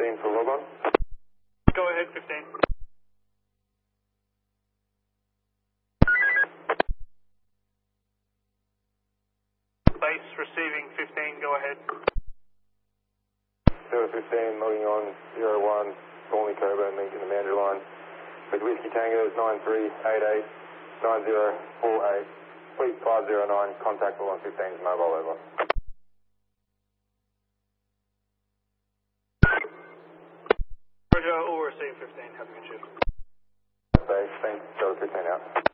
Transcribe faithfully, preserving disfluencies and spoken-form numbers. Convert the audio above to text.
fifteen for log on. Go ahead, fifteen. Base receiving fifteen, go ahead. zero fifteen logging on zero one, Thornley Coburn, meeting the Mandurah line. With Whiskey Tango is nine three eight eight nine zero four eight, fleet five zero nine, contact for one fifteen mobile over. Roger, all receive fifteen, have a good shift. Base, thanks, zero fifteen out.